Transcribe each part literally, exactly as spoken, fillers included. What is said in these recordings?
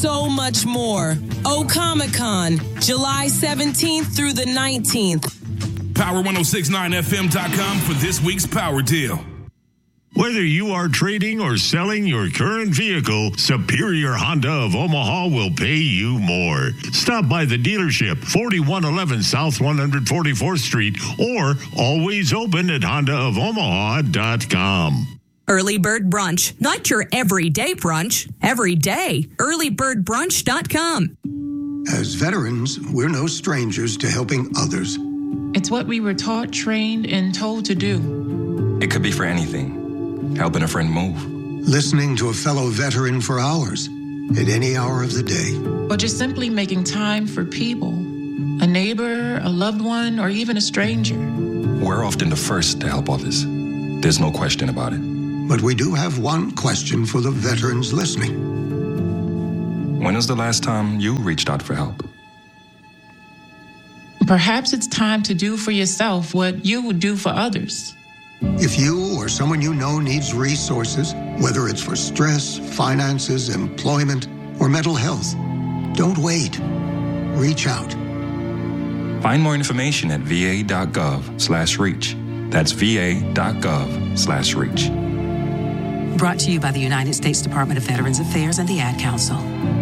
so much more. O Comic Con, July seventeenth through the nineteenth. Power ten sixty-nine F M dot com for this week's Power Deal. Whether you are trading or selling your current vehicle, Superior Honda of Omaha will pay you more. Stop by the dealership, forty-one eleven South one hundred forty-fourth Street, or always open at honda of omaha dot com. Early Bird Brunch, not your everyday brunch. Every day, early bird brunch dot com. As veterans, we're no strangers to helping others. It's what we were taught, trained, and told to do. It could be for anything. Helping a friend move. Listening to a fellow veteran for hours, at any hour of the day. Or just simply making time for people. A neighbor, a loved one, or even a stranger. We're often the first to help others. There's no question about it. But we do have one question for the veterans listening. When was the last time you reached out for help? Perhaps it's time to do for yourself what you would do for others. If you or someone you know needs resources, whether it's for stress, finances, employment, or mental health, don't wait. Reach out. Find more information at va.gov slash reach. That's va.gov slash reach. Brought to you by the United States Department of Veterans Affairs and the Ad Council.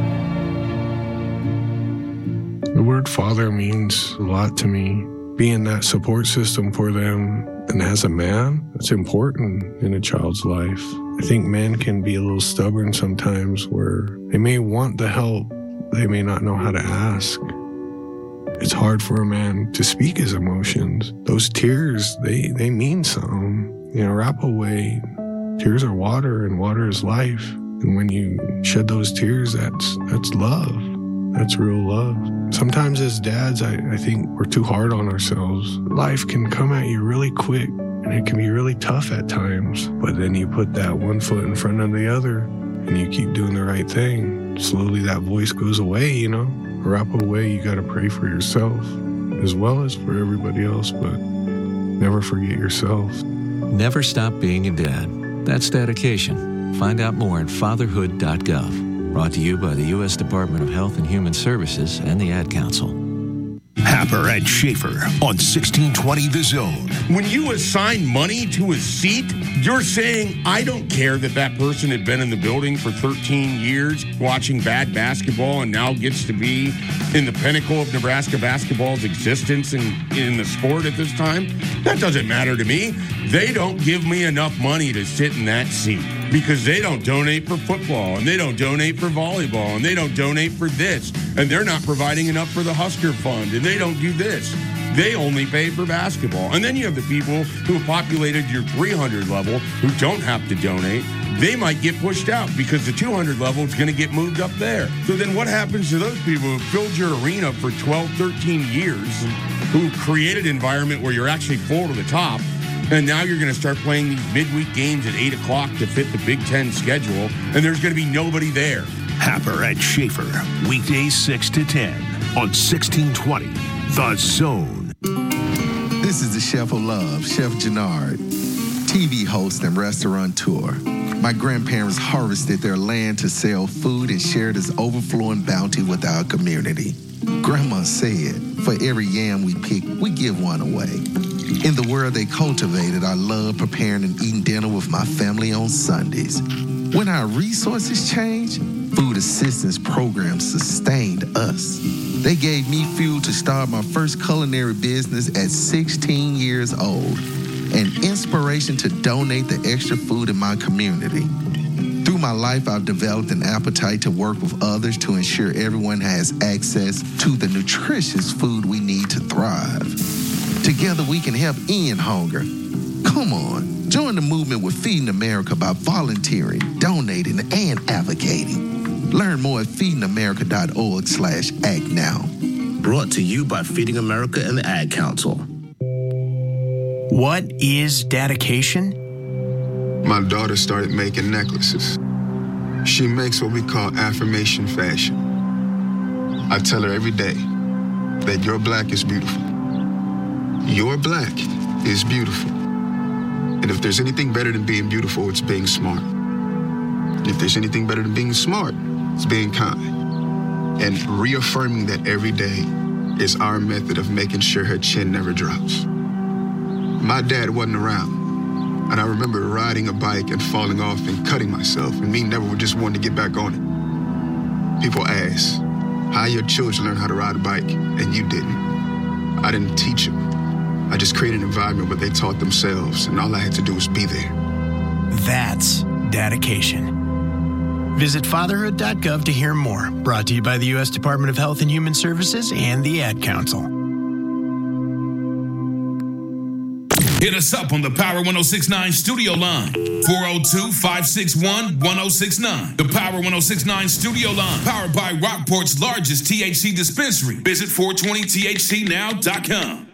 The word father means a lot to me. Being that support system for them, and as a man, it's important in a child's life. I think men can be a little stubborn sometimes where they may want the help, they may not know how to ask. It's hard for a man to speak his emotions. Those tears, they, they mean something. You know, wrap away. Tears are water, and water is life. And when you shed those tears, that's that's love. That's real love. Sometimes as dads, I, I think we're too hard on ourselves. Life can come at you really quick, and it can be really tough at times. But then you put that one foot in front of the other, and you keep doing the right thing. Slowly that voice goes away, you know. Wrap away, you got to pray for yourself, as well as for everybody else, but never forget yourself. Never stop being a dad. That's dedication. Find out more at fatherhood dot gov. Brought to you by the U S Department of Health and Human Services and the Ad Council. Happer and Schaefer on sixteen twenty The Zone. When you assign money to a seat, you're saying, I don't care that that person had been in the building for thirteen years watching bad basketball and now gets to be in the pinnacle of Nebraska basketball's existence in, in the sport at this time. That doesn't matter to me. They don't give me enough money to sit in that seat because they don't donate for football and they don't donate for volleyball and they don't donate for this and they're not providing enough for the Husker Fund and they don't do this. They only pay for basketball. And then you have the people who have populated your three hundred level who don't have to donate. They might get pushed out because the two hundred level is going to get moved up there. So then what happens to those people who filled your arena for twelve, thirteen years, who created an environment where you're actually full to the top, and now you're going to start playing these midweek games at eight o'clock to fit the Big Ten schedule, and there's going to be nobody there. Happer and Schaefer, weekdays six to ten on sixteen twenty The Zone. This is the Chef of Love, Chef Gennard, T V host and restaurateur. My grandparents harvested their land to sell food and share this overflowing bounty with our community. Grandma said, for every yam we pick, we give one away. In the world they cultivated, I love preparing and eating dinner with my family on Sundays. When our resources changed, food assistance programs sustained us. They gave me fuel to start my first culinary business at sixteen years old, and inspiration to donate the extra food in my community. Through my life, I've developed an appetite to work with others to ensure everyone has access to the nutritious food we need to thrive. Together, we can help end hunger. Come on, join the movement with Feeding America by volunteering, donating, and advocating. Learn more at feeding america dot org slash act now. Brought to you by Feeding America and the Ad Council. What is dedication? My daughter started making necklaces. She makes what we call affirmation fashion. I tell her every day that your black is beautiful. Your black is beautiful. And if there's anything better than being beautiful, it's being smart. If there's anything better than being smart, it's being kind. And reaffirming that every day is our method of making sure her chin never drops. My dad wasn't around, and I remember riding a bike and falling off and cutting myself, and me never just wanting to get back on it. People ask, how your children learn how to ride a bike, and you didn't. I didn't teach them. I just created an environment where they taught themselves, and all I had to do was be there. That's dedication. Visit fatherhood dot gov to hear more. Brought to you by the U S Department of Health and Human Services and the Ad Council. Hit us up on the Power one oh six nine studio line, four oh two, five six one, one oh six nine. The Power one oh six nine studio line, powered by Rockport's largest T H C dispensary. Visit four twenty T H C now dot com.